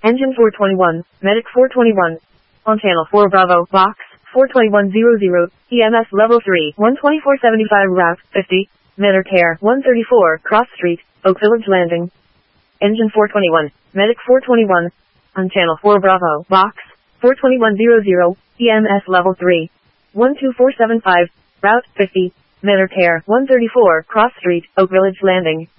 Engine 421, Medic 421. On channel 4 Bravo, box 42100, EMS level 3, 12475 route 50, Medicare 134, Cross Street, Oak Village Landing. Engine 421, Medic 421. On channel 4 Bravo, box 42100, EMS level 3, 12475, route 50, Medicare 134, Cross Street, Oak Village Landing.